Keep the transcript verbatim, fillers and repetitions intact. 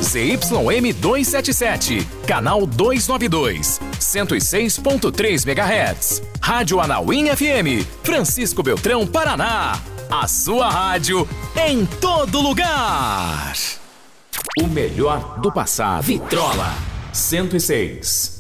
Z Y M duzentos e setenta e sete, canal duzentos e noventa e dois, cento e seis ponto três megahertz. Rádio Anauim F M, Francisco Beltrão, Paraná. A sua rádio em todo lugar. O melhor do passado. Vitrola cento e seis.